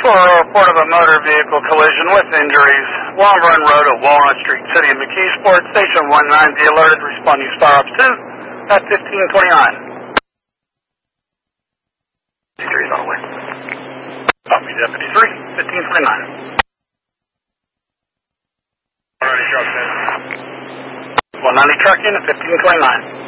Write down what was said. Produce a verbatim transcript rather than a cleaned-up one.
for a report of a motor vehicle collision with injuries. Long Run Road at Walnut Street, City of McKeesport. Station one nine, be alerted. Responding Star Ops two at fifteen twenty-nine. Injuries on the way. Copy, Deputy three, fifteen twenty-nine. Already dropped in. one ninety truck in at fifteen twenty-nine.